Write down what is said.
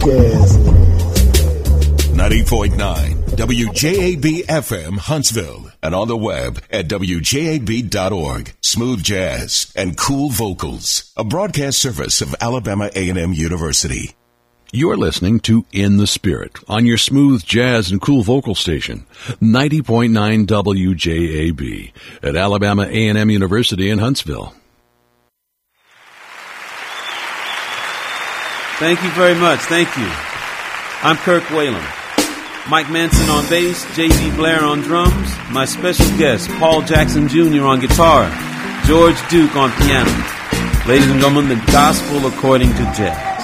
jazz. 90.9 WJAB FM Huntsville and on the web at WJAB.org. Smooth jazz and cool vocals. A broadcast service of Alabama A&M University. You're listening to In the Spirit on your smooth jazz and cool vocal station, 90.9 WJAB at Alabama A&M University in Huntsville. Thank you very much. Thank you. I'm Kirk Whalum. Mike Manson on bass, J.D. Blair on drums, my special guest, Paul Jackson Jr. on guitar, George Duke on piano. Ladies and gentlemen, the gospel according to Jazz.